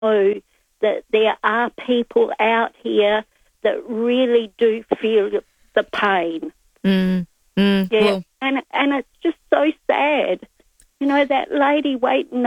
know that there are people out here that really do feel the pain. Yeah, well, and it's just so sad. You know, that lady waiting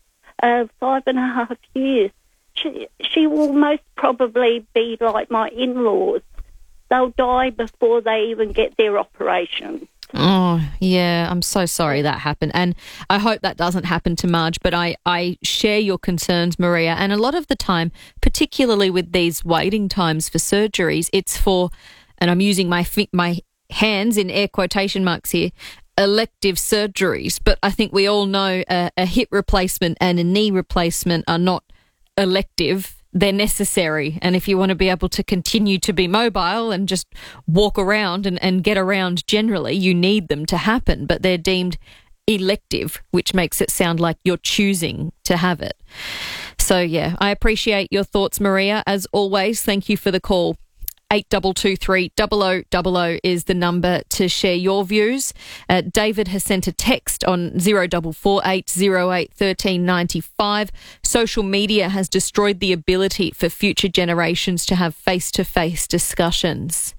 5.5 years, she will most probably be like my in-laws. They'll die before they even get their operation. Oh, yeah, I'm so sorry that happened. And I hope that doesn't happen to Marge, but I share your concerns, Maria. And a lot of the time, particularly with these waiting times for surgeries, it's for, and I'm using my hands in air quotation marks here, elective surgeries. But I think we all know a hip replacement and a knee replacement are not elective. They're necessary. And if you want to be able to continue to be mobile and just walk around and get around generally, you need them to happen. But they're deemed elective, which makes it sound like you're choosing to have it. So, yeah, I appreciate your thoughts, Maria. As always, thank you for the call. 8223 0000 is the number to share your views. David has sent a text on 0448 08 1395. Social media has destroyed the ability for future generations to have face-to-face discussions.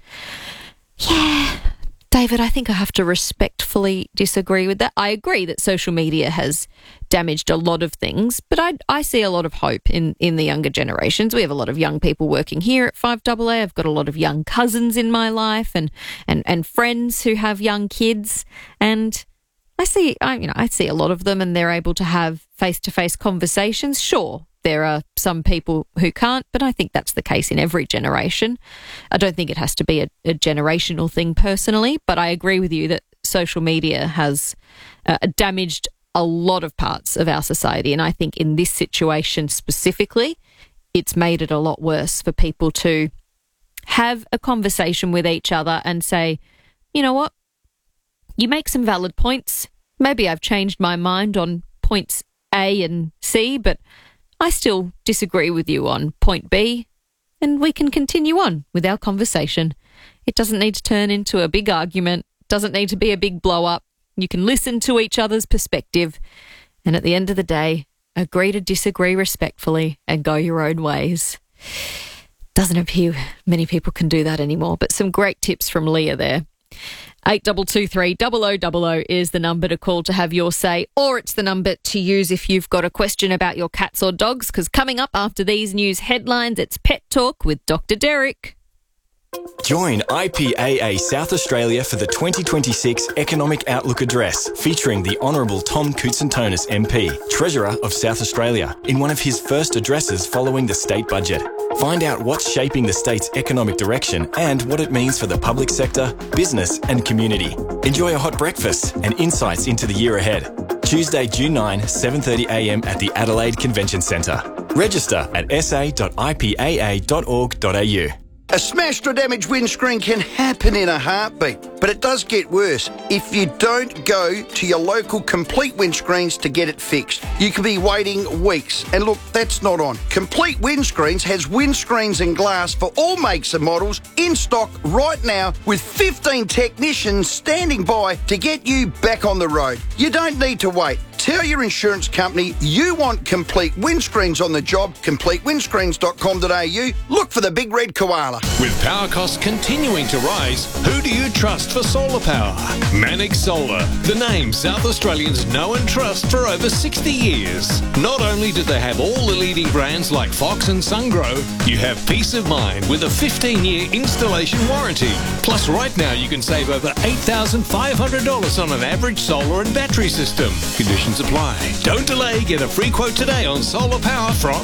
Yeah, David, I think I have to respectfully disagree with that. I agree that social media has damaged a lot of things, but I see a lot of hope in the younger generations. We have a lot of young people working here at 5AA. I've got a lot of young cousins in my life and friends who have young kids, and I see a lot of them, and they're able to have face-to-face conversations. Sure, there are some people who can't, but I think that's the case in every generation. I don't think it has to be a generational thing personally, but I agree with you that social media has damaged a lot of parts of our society. And I think in this situation specifically, it's made it a lot worse for people to have a conversation with each other and say, you know what, you make some valid points. Maybe I've changed my mind on points A and C, but I still disagree with you on point B, and we can continue on with our conversation. It doesn't need to turn into a big argument, doesn't need to be a big blow up. You can listen to each other's perspective, and at the end of the day, agree to disagree respectfully and go your own ways. Doesn't appear many people can do that anymore, but some great tips from Leah there. 8223 0000 is the number to call to have your say, or it's the number to use if you've got a question about your cats or dogs, because coming up after these news headlines, it's Pet Talk with Dr. Derek. Join IPAA South Australia for the 2026 Economic Outlook Address, featuring the Honourable Tom Koutsantonis MP, Treasurer of South Australia, in one of his first addresses following the state budget. Find out what's shaping the state's economic direction and what it means for the public sector, business and community. Enjoy a hot breakfast and insights into the year ahead. Tuesday, June 9, 7:30am at the Adelaide Convention Centre. Register at sa.ipaa.org.au. A smashed or damaged windscreen can happen in a heartbeat, but it does get worse if you don't go to your local Complete Windscreens to get it fixed. You could be waiting weeks, and look, that's not on. Complete Windscreens has windscreens and glass for all makes and models in stock right now, with 15 technicians standing by to get you back on the road. You don't need to wait. Tell your insurance company you want Complete Windscreens on the job. CompleteWindscreens.com.au. Look for the big red koala. With power costs continuing to rise, who do you trust for solar power? Manix Solar, the name South Australians know and trust for over 60 years. Not only do they have all the leading brands like Fox and Sungrow, you have peace of mind with a 15-year installation warranty. Plus, right now you can save over $8,500 on an average solar and battery system. Conditions apply. Don't delay. Get a free quote today on solar power from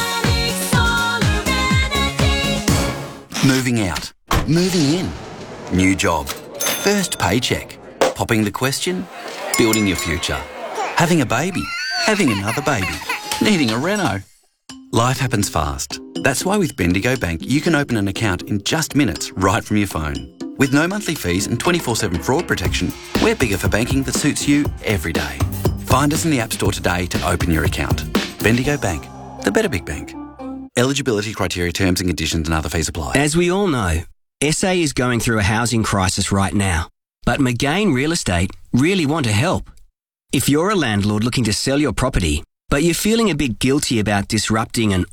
Moving out. Moving in. New job. First paycheck. Popping the question. Building your future. Having a baby. Having another baby. Needing a reno. Life happens fast. That's why with Bendigo Bank you can open an account in just minutes right from your phone. With no monthly fees and 24/7 fraud protection, we're bigger for banking that suits you every day. Find us in the App Store today to open your account. Bendigo Bank, the better big bank. Eligibility criteria, terms and conditions and other fees apply. As we all know, SA is going through a housing crisis right now, but McGain Real Estate really want to help. If you're a landlord looking to sell your property, but you're feeling a bit guilty about disrupting an